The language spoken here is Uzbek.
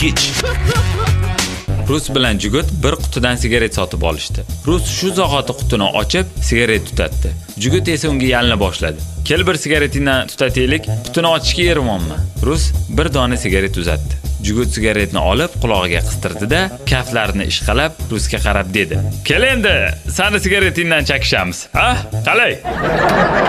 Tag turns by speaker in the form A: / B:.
A: Rus bilan Jugut bir qutidan sigaret sotib olishdi. Rus shu zahoti qutini ochib, sigaret tutatdi. Jugut esa unga yalina boshladi. "Kel bir sigaretingdan tutataylik, qutini ochishga ermonmi?" Rus bir dona sigaret uzatdi. Jugut sigaretni olib qulog'iga qistirdi-da, kaftlarini ishqalab Rusga qarab dedi: "Kel endi, seni sigaretingdan chakishamiz. Ha? Qalay?"